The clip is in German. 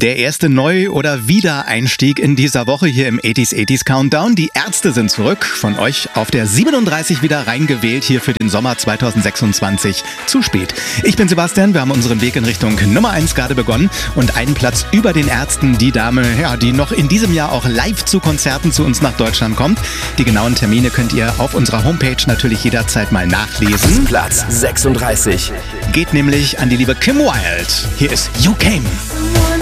Der erste Neu- oder Wiedereinstieg in dieser Woche hier im 80s Countdown. Die Ärzte sind zurück, von euch auf der 37 wieder reingewählt hier für den Sommer 2026. Zu spät. Ich bin Sebastian, wir haben unseren Weg in Richtung Nummer 1 gerade begonnen und einen Platz über den Ärzten, die Dame, ja, die noch in diesem Jahr auch live zu Konzerten zu uns nach Deutschland kommt. Die genauen Termine könnt ihr auf unserer Homepage natürlich jederzeit mal nachlesen. Platz 36. Geht nämlich an die liebe Kim Wilde. Hier ist You Came.